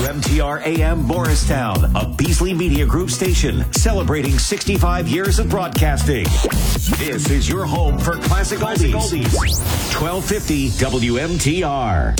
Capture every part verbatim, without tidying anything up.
M T R A M Morristown, a Beasley Media Group station celebrating sixty-five years of broadcasting. This is your home for classic, classic oldies. oldies. twelve fifty W M T R.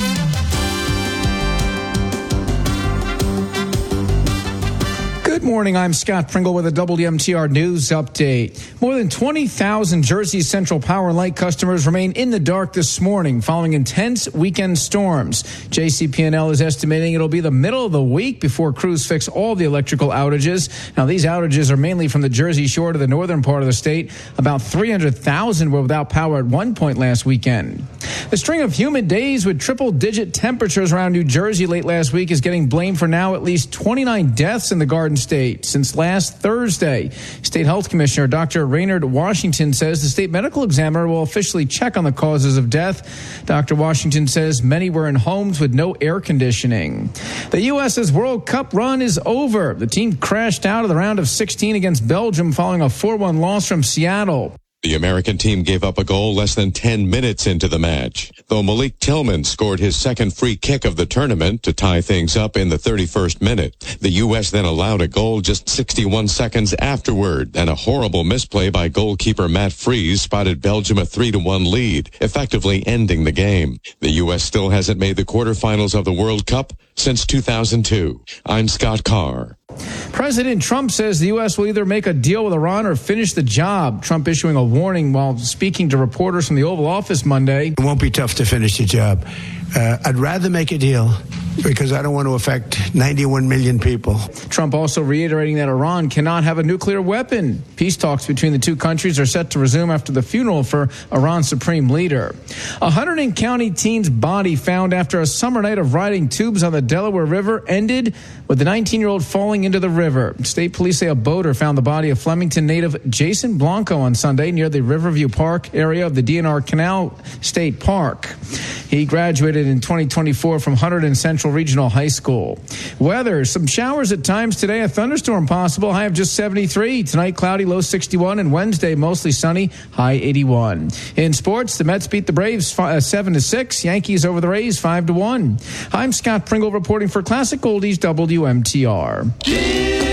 Good morning, I'm Scott Pringle with a W M T R News Update. More than twenty thousand Jersey Central Power and Light customers remain in the dark this morning following intense weekend storms. J C P and L is estimating it'll be the middle of the week before crews fix all the electrical outages. Now, these outages are mainly from the Jersey Shore to the northern part of the state. About three hundred thousand were without power at one point last weekend. The string of humid days with triple-digit temperatures around New Jersey late last week is getting blamed for now at least twenty-nine deaths in the Garden State since last Thursday. State Health Commissioner Doctor Raynard Washington says the state medical examiner will officially check on the causes of death. Doctor Washington says many were in homes with no air conditioning. The U S's World Cup run is over. The team crashed out of the round of sixteen against Belgium following a four one loss from Seattle. The American team gave up a goal less than ten minutes into the match, though Malik Tillman scored his second free kick of the tournament to tie things up in the thirty-first minute. The U S then allowed a goal just sixty-one seconds afterward, and a horrible misplay by goalkeeper Matt Freese spotted Belgium a three to one lead, effectively ending the game. The U S still hasn't made the quarterfinals of the World Cup since two thousand two. I'm Scott Carr. President Trump says the U S will either make a deal with Iran or finish the job. Trump issuing a warning while speaking to reporters from the Oval Office Monday. It won't be tough to finish the job. Uh, I'd rather make a deal because I don't want to affect ninety-one million people. Trump also reiterating that Iran cannot have a nuclear weapon. Peace talks between the two countries are set to resume after the funeral for Iran's supreme leader. A Hunterdon County teen's body found after a summer night of riding tubes on the Delaware River ended with the nineteen-year-old falling into the river. State police say a boater found the body of Flemington native Jason Blanco on Sunday near the Riverview Park area of the D N R Canal State Park. He graduated in twenty twenty-four from Hunterdon Central Regional High School. Weather, some showers at times today, a thunderstorm possible, high of just seventy-three. Tonight, cloudy, low sixty-one, and Wednesday, mostly sunny, high eighty-one. In sports, the Mets beat the Braves seven to six, Yankees over the Rays five to one. I'm Scott Pringle reporting for Classic Oldies W M T R.